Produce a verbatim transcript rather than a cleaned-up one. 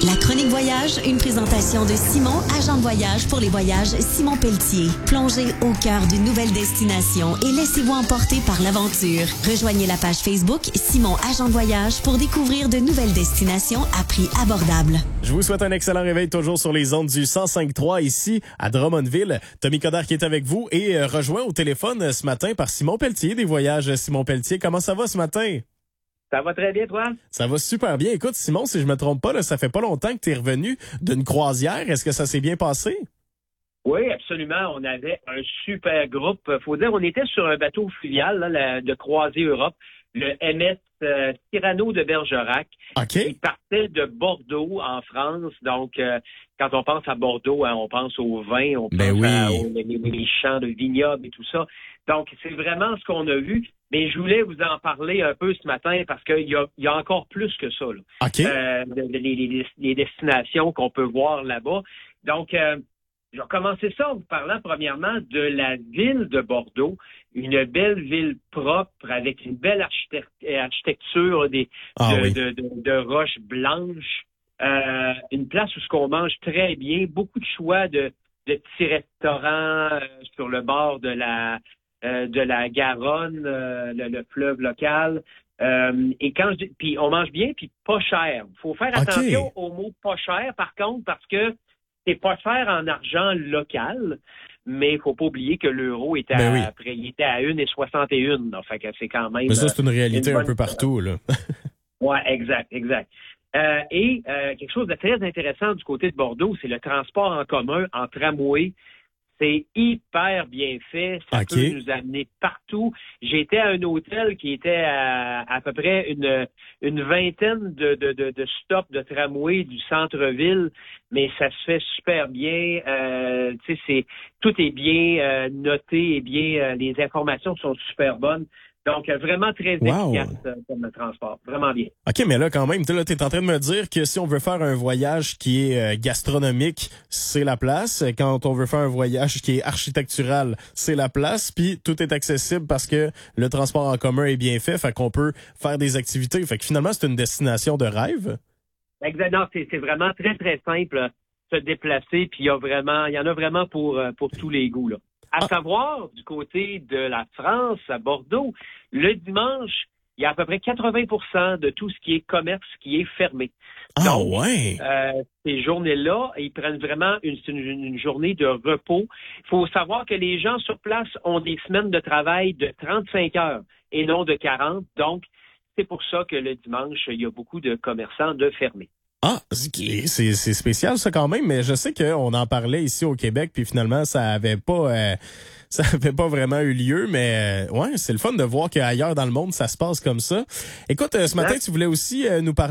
La chronique voyage, une présentation de Simon, agent de voyage pour les voyages Simon Pelletier. Plongez au cœur d'une nouvelle destination et laissez-vous emporter par l'aventure. Rejoignez la page Facebook Simon, agent de voyage pour découvrir de nouvelles destinations à prix abordable. Je vous souhaite un excellent réveil toujours sur les ondes du cent cinq trois ici à Drummondville. Tommy Coderre qui est avec vous et euh, rejoint au téléphone ce matin par Simon Pelletier des voyages Simon Pelletier. Comment ça va ce matin? Ça va très bien, toi? Ça va super bien. Écoute, Simon, si je me trompe pas, là, ça fait pas longtemps que tu es revenu d'une croisière. Est-ce que ça s'est bien passé? Oui, absolument. On avait un super groupe. Faut dire, on était sur un bateau fluvial là, la- de croisée Europe, le M S euh, Cyrano de Bergerac. OK. Il partait de Bordeaux, en France. Donc, euh, quand on pense à Bordeaux, hein, on pense au vin, on pense Ben oui. à, aux les, les champs de vignobles et tout ça. Donc, c'est vraiment ce qu'on a vu. Mais je voulais vous en parler un peu ce matin parce qu'il y a, il y a encore plus que ça. Là. OK. Euh, de- de- les, les- les destinations qu'on peut voir là-bas. Donc, euh, je vais commencer ça en vous parlant premièrement de la ville de Bordeaux, une belle ville propre avec une belle architect- architecture des, Ah de, oui. de, de, de roches blanches, euh, une place où ce qu'on mange très bien, beaucoup de choix de, de petits restaurants euh, sur le bord de la euh, de la Garonne, euh, le, le fleuve local. Euh, et quand je dis, puis on mange bien, puis pas cher. Il faut faire OK. attention au mot pas cher, par contre, parce que c'est pas cher en argent local, mais il faut pas oublier que l'euro était Ben à, oui. après, il était à un virgule soixante et un. Là, fait que c'est quand même. Mais ça, c'est une réalité une un bonne peu partout, là. Ouais, exact, exact. Euh, et euh, quelque chose de très intéressant du côté de Bordeaux, c'est le transport en commun en tramway. C'est hyper bien fait. Ça OK. peut nous amener partout. J'étais à un hôtel qui était à, à peu près une, une vingtaine de, de, de, de stops de tramway du centre-ville, mais ça se fait super bien. Euh, tu sais, c'est tout est bien euh, noté et bien. Euh, les informations sont super bonnes. Donc, euh, vraiment très Wow. efficace euh, comme transport. Vraiment bien. OK, mais là, quand même, tu es en train de me dire que si on veut faire un voyage qui est euh, gastronomique, c'est la place. Quand on veut faire un voyage qui est architectural, c'est la place. Puis tout est accessible parce que le transport en commun est bien fait, fait qu'on peut faire des activités. Fait que finalement, c'est une destination de rêve. Exact. Non, c'est c'est vraiment très, très simple euh, se déplacer, puis il y a vraiment, il y en a vraiment pour, euh, pour tous les goûts, là. À Ah. savoir, du côté de la France, à Bordeaux, le dimanche, il y a à peu près quatre-vingts pour cent de tout ce qui est commerce qui est fermé. Ah Donc, ouais! Euh, ces journées-là, ils prennent vraiment une, une, une journée de repos. Il faut savoir que les gens sur place ont des semaines de travail de trente-cinq heures et non de quarante. Donc, c'est pour ça que le dimanche, il y a beaucoup de commerçants de fermés. Ah, c'est c'est- c'est spécial ça quand même, mais je sais qu'on en parlait ici au Québec, puis finalement ça avait pas euh, ça avait pas vraiment eu lieu, mais euh, ouais, c'est le fun de voir qu'ailleurs dans le monde ça se passe comme ça. Écoute, euh, ce matin tu voulais aussi euh, nous parler